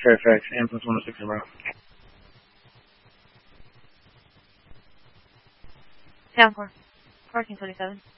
Fairfax, and plus 106 tomorrow. Down 4. 1427.